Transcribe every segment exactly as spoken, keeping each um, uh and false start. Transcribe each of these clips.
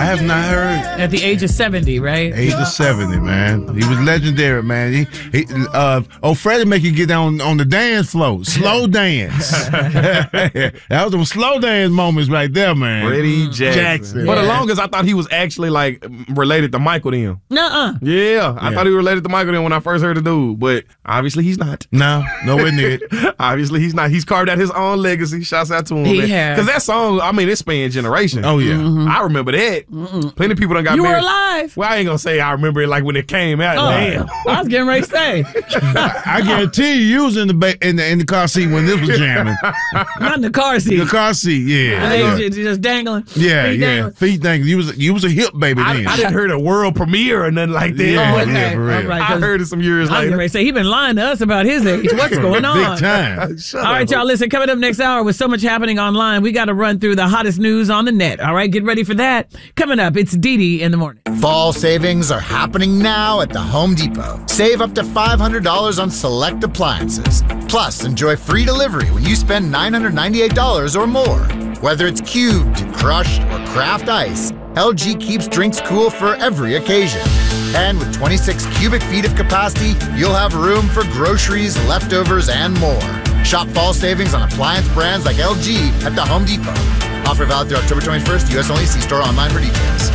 have not heard. At the age of seventy, right? Age of seventy, man. He was legendary, man. He, he uh, oh, Freddie make you get down on the dance floor, slow dance. That was some slow dance moments right there, man. Freddie Jackson. Jackson. For Yeah. the longest, I thought he was actually like related to Michael then. Nuh-uh. Yeah, I Yeah. thought he was related to Michael then when I first heard the dude, but obviously he's not. No, nowhere near it. Obviously he's not. He's carved out his own legacy. Shouts out to him. He man. has. Because that song, I mean, it spanned generations. Oh, yeah. Mm-hmm. I remember that. Mm-mm. Plenty of people done got You were married. alive. Well, I ain't gonna say I remember it like when it came out. Oh, Damn. I was getting ready to say. I guarantee you, you was in the, ba- in the in the car seat when this was jamming. Not in the car seat. The car seat, yeah. And they Yeah, just, just dangling. yeah. Feet yeah. dangling. Feet dangling. You was, you was a hip baby I, then. I didn't hear the world premiere or nothing like that. Yeah, Oh, yeah, okay. for real. All right, I 'cause heard it some years I was getting later. ready to say, he been lying to us about his age. What's going on? Big time. Shut All right, up. y'all, listen, coming up next hour with so much happening online, we got to run through the hottest news on the net. All right, get ready for that. Coming up, it's Dee Dee in the morning. Fall savings are happening now at the Home Depot. Save up to five hundred dollars on select appliances. Plus, enjoy free delivery when you spend nine hundred ninety-eight dollars or more. Whether it's cubed, crushed, or craft ice, L G keeps drinks cool for every occasion. And with twenty-six cubic feet of capacity, you'll have room for groceries, leftovers, and more. Shop fall savings on appliance brands like L G at the Home Depot. Offer valid through October twenty-first. U S only. See store online for details.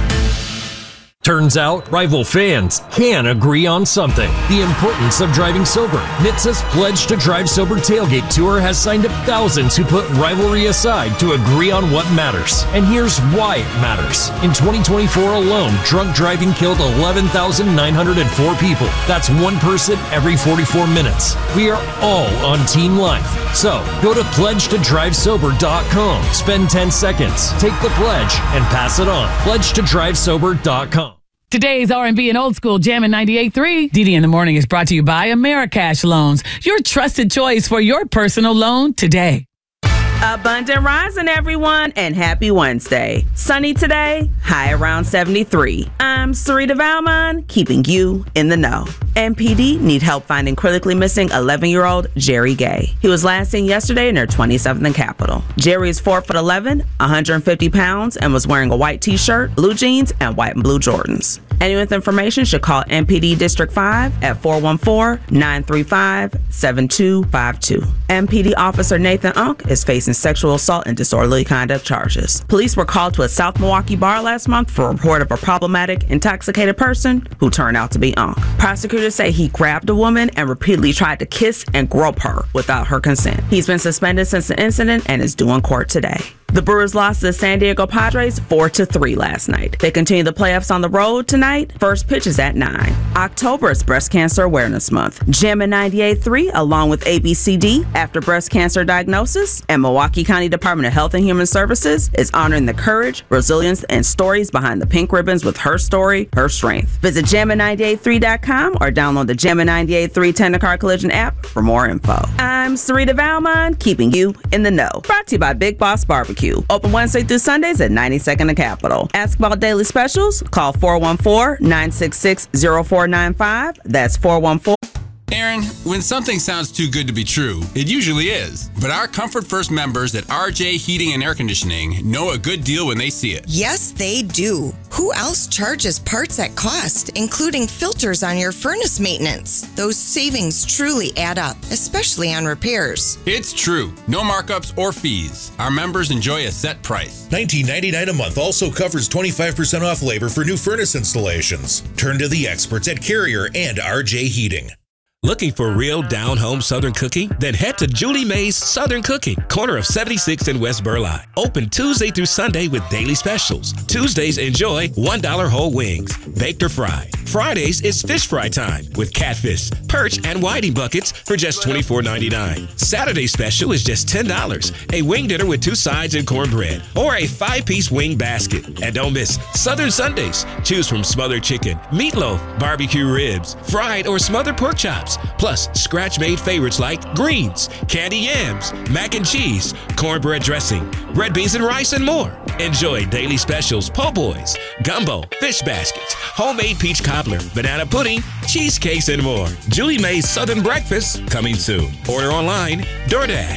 Turns out, rival fans can agree on something. The importance of driving sober. N H T S A's Pledge to Drive Sober Tailgate Tour has signed up thousands who put rivalry aside to agree on what matters. And here's why it matters. In twenty twenty-four alone, drunk driving killed eleven thousand nine hundred four people. That's one person every forty-four minutes. We are all on team life. So, go to pledge to drive sober dot com. Spend ten seconds, take the pledge, and pass it on. pledge to drive sober dot com. Today's R and B and Old School Jammin' ninety-eight point three. Dee Dee in the Morning is brought to you by Americash Loans, your trusted choice for your personal loan today. Abundant rising, everyone, and happy Wednesday. Sunny today, high around seventy-three. I'm Sarita Valmon, keeping you in the know. M P D need help finding critically missing eleven-year-old Jerry Gay. He was last seen yesterday near twenty-seventh and Capitol. Jerry is four foot eleven, one hundred fifty pounds, and was wearing a white t-shirt, blue jeans, and white and blue Jordans. Anyone with information should call M P D District five at four one four, nine three five, seven two five two. M P D Officer Nathan Unk is facing sexual assault and disorderly conduct charges. Police were called to a South Milwaukee bar last month for a report of a problematic, intoxicated person who turned out to be Unk. Prosecutors say he grabbed a woman and repeatedly tried to kiss and grope her without her consent. He's been suspended since the incident and is due in court today. The Brewers lost to the San Diego Padres four to three last night. They continue the playoffs on the road tonight. First pitch is at nine. October is Breast Cancer Awareness Month. Jammin' ninety-eight point three, along with A B C D, after breast cancer diagnosis, and Milwaukee County Department of Health and Human Services is honoring the courage, resilience, and stories behind the pink ribbons with Her Story, Her Strength. Visit jammin ninety-eight point three dot com or download the Jammin' ninety-eight point three Tender Car Collision app for more info. I'm Sarita Valmon, keeping you in the know. Brought to you by Big Boss Barbecue. Open Wednesday through Sundays at ninety-second and Capitol. Ask about daily specials. Call four one four, nine six six, zero four nine five. That's four one four. Aaron, when something sounds too good to be true, it usually is. But our Comfort First members at R J Heating and Air Conditioning know a good deal when they see it. Yes, they do. Who else charges parts at cost, including filters on your furnace maintenance? Those savings truly add up, especially on repairs. It's true. No markups or fees. Our members enjoy a set price. nineteen ninety-nine dollars a month also covers twenty-five percent off labor for new furnace installations. Turn to the experts at Carrier and R J Heating. Looking for real down-home Southern cooking? Then head to Julie Mae's Southern Cooking, corner of seventy-sixth and West Burleigh. Open Tuesday through Sunday with daily specials. Tuesdays, enjoy one dollar whole wings, baked or fried. Fridays is fish fry time with catfish, perch, and whiting buckets for just twenty-four ninety-nine. Saturday special is just ten dollars, a wing dinner with two sides and cornbread, or a five-piece wing basket. And don't miss Southern Sundays. Choose from smothered chicken, meatloaf, barbecue ribs, fried or smothered pork chops, plus scratch-made favorites like greens, candy yams, mac and cheese, cornbread dressing, red beans and rice, and more. Enjoy daily specials, po' boys, gumbo, fish baskets, homemade peach cobbler, banana pudding, cheesecakes, and more. Julie Mae's Southern Breakfast coming soon. Order online, DoorDash.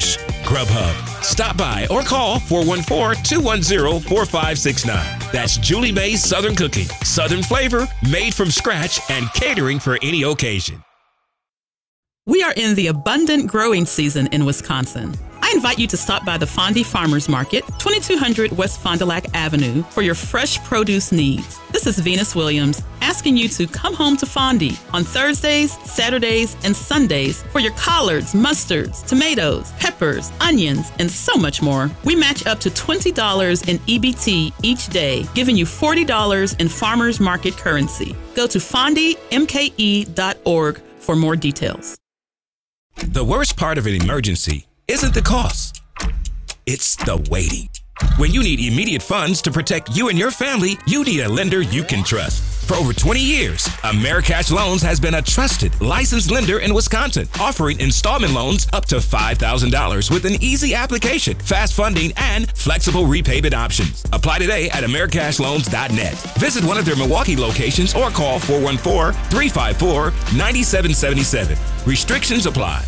Grubhub. Stop by or call four one four, two one zero, four five six nine. That's Julie Mae's Southern Cooking. Southern flavor, made from scratch, and catering for any occasion. We are in the abundant growing season in Wisconsin. I invite you to stop by the Fondy Farmers Market, twenty-two hundred West Fond du Lac Avenue, for your fresh produce needs. This is Venus Williams asking you to come home to Fondy on Thursdays, Saturdays, and Sundays for your collards, mustards, tomatoes, peppers, onions, and so much more. We match up to twenty dollars in E B T each day, giving you forty dollars in farmers market currency. Go to fondy m k e dot org for more details. The worst part of an emergency isn't the cost. It's the waiting. When you need immediate funds to protect you and your family, you need a lender you can trust. For over twenty years, Americash Loans has been a trusted, licensed lender in Wisconsin, offering installment loans up to five thousand dollars with an easy application, fast funding, and flexible repayment options. Apply today at americash loans dot net. Visit one of their Milwaukee locations or call four one four, three five four, nine seven seven seven. Restrictions apply.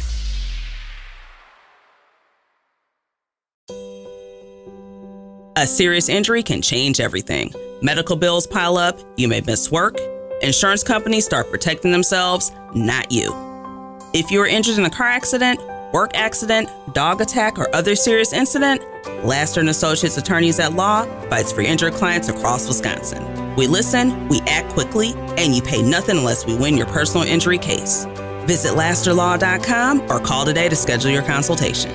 A serious injury can change everything. Medical bills pile up, you may miss work. Insurance companies start protecting themselves, not you. If you are injured in a car accident, work accident, dog attack, or other serious incident, Laster and Associates Attorneys at Law fights for injured clients across Wisconsin. We listen, we act quickly, and you pay nothing unless we win your personal injury case. Visit laster law dot com or call today to schedule your consultation.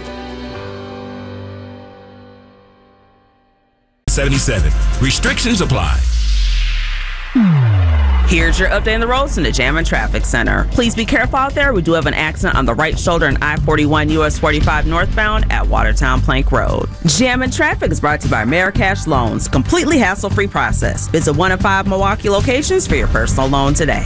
seventy-seven. Restrictions apply. Here's your update on the roads from the Jam and Traffic Center. Please be careful out there. We do have an accident on the right shoulder in I forty-one U S forty-five northbound at Watertown Plank Road. Jam and Traffic is brought to you by Americash Loans. Completely hassle-free process. Visit one of five Milwaukee locations for your personal loan today.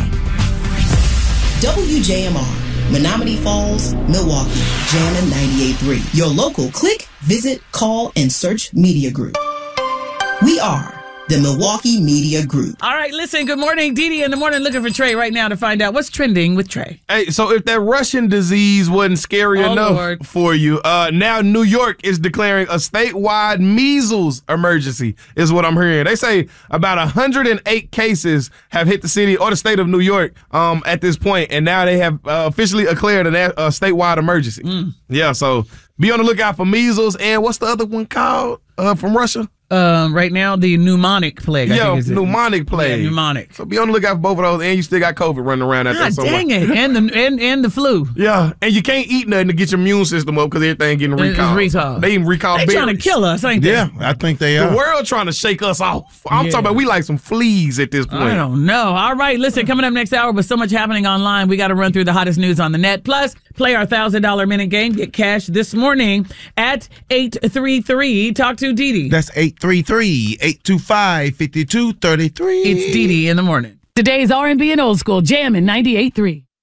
W J M R, Menominee Falls, Milwaukee, Jammin' ninety-eight point three. Your local click, visit, call, and search media group. We are the Milwaukee Media Group. All right, listen, good morning. Dee Dee in the morning looking for Trey right now to find out what's trending with Trey. Hey, so if that Russian disease wasn't scary Oh, enough Lord. for you, uh, now New York is declaring a statewide measles emergency, is what I'm hearing. They say about one hundred eight cases have hit the city or the state of New York um, at this point, and now they have uh, officially declared a, a statewide emergency. Mm. Yeah, so be on the lookout for measles, and what's the other one called uh, from Russia? Um, right now, the pneumonic plague. I Yo, think is it. pneumonic plague. Yeah, pneumonic. So be on the lookout for both of those, and you still got COVID running around out there God somewhere. dang it. And the, and, and the flu. Yeah, and you can't eat nothing to get your immune system up because everything getting It's recalled. recalled. They even recall They berries. trying to kill us, ain't they? Yeah, I think they The are. world trying to shake us off. I'm Yeah. talking about we like some fleas at this point. I don't know. All right, listen, coming up next hour with so much happening online, we got to run through the hottest news on the net. Plus, play our one thousand dollars minute game. Get cash this morning at eight three three. Talk to Dee Dee. That's eight three three, eight two five, five two three three. It's Dee Dee in the morning. Today's R and B and old school, Jammin' ninety-eight point three.